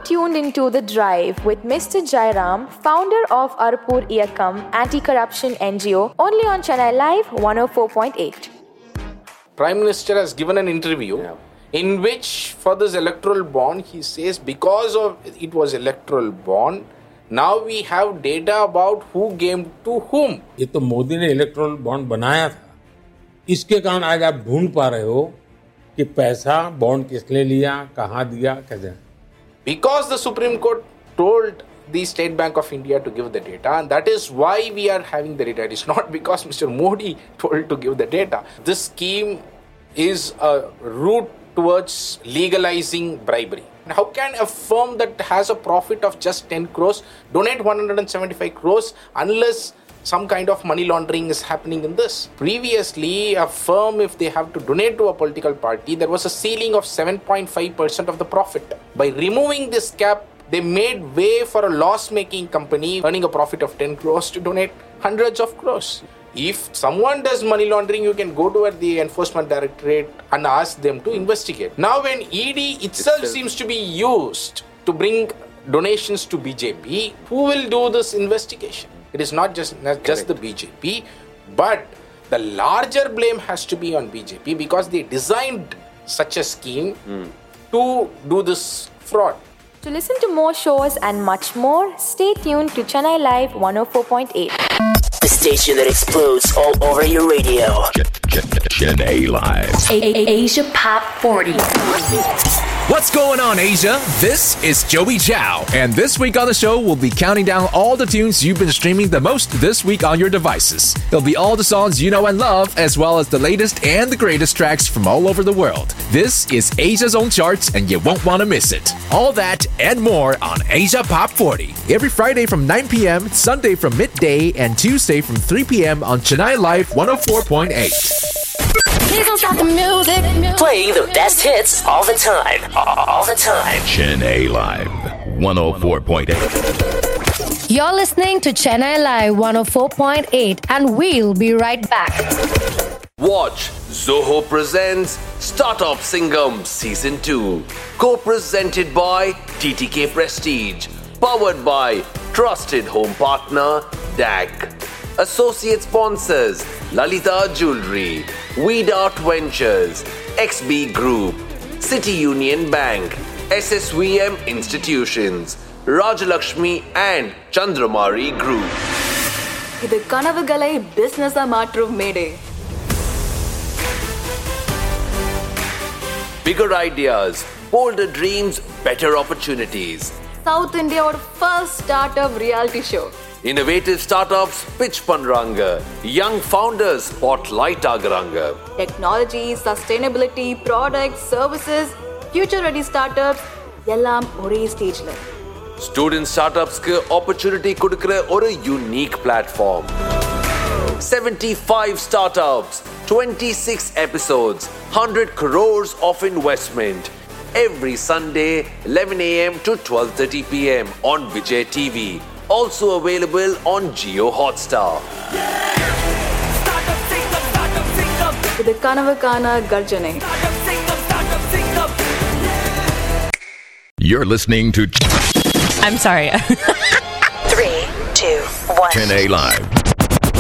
tuned into The Drive with Mr. Jairam, founder of Arupur Iyakam Anti-Corruption NGO, only on Chennai Live 104.8. Prime Minister has given an interview in which for this electoral bond, he says because of it was electoral bond, now we have data about who gave to whom. ये तो मोदी ने erectile bond बनाया था, इसके कारण आज आप ढूंढ पा रहे हो कि पैसा बॉन्ड किसने लिया, कहाँ दिया, कैसे. Because the Supreme Court told the State Bank of India to give the data, and that is why we are having the data. It is not because Mr. Modi told to give the data. This scheme is a route towards legalizing bribery. How can a firm that has a profit of just 10 crores donate 175 crores unless some kind of money laundering is happening in this? Previously, a firm, if they have to donate to a political party, there was a ceiling of 7.5% of the profit. By removing this cap, they made way for a loss-making company earning a profit of 10 crores to donate hundreds of crores. If someone does money laundering, you can go to the Enforcement Directorate and ask them to investigate. Now, when ED itself seems to be used to bring donations to BJP, who will do this investigation? It is not just the BJP, but the larger blame has to be on BJP because they designed such a scheme to do this fraud. To listen to more shows and much more, stay tuned to Chennai Live 104.8. The station that explodes all over your radio. Chennai Live. Asia Pop 40. What's going on, Asia? This is Joey Chow, and this week on the show, we'll be counting down all the tunes you've been streaming the most this week on your devices. It'll be all the songs you know and love, as well as the latest and the greatest tracks from all over the world. This is Asia's own charts, and you won't want to miss it. All that and more on Asia Pop 40. Every Friday from 9 p.m., Sunday from midday, and Tuesday from 3 p.m. on Chennai Live 104.8. Please don't stop the music. Playing the best hits all the time. All the time. Chennai Live 104.8. You're listening to Chennai Live 104.8 and we'll be right back. Watch Zoho presents Startup Singham Season 2. Co-presented by TTK Prestige. Powered by Trusted Home Partner DAC. Associate sponsors Lalita Jewelry, Weed Art Ventures, XB Group, City Union Bank, SSVM Institutions, Rajalakshmi and Chandramari Group. இது கனவுகளை பிசினஸா மாற்றும் மேடை. Bigger ideas, bolder dreams, better opportunities. South India's first startup reality show. Innovative startups pitch பண்றாங்க. Young founders spotlight ஆகுறாங்க. Technology, sustainability, products, services, future-ready startups எல்லாம் ஒரே ஸ்டேஜ்ல. Student startupsக்கு opportunity கொடுக்கிற ஒரு unique platform. 75 startups, 26 episodes, 100 crores of investment. Every Sunday, 11 a.m. to 12:30 p.m. on Vijay TV. Also available on Jio Hotstar. இது கனவுக்கான கர்ஜனை. You're listening to I'm sorry. 3, 2, 1. Chennai Live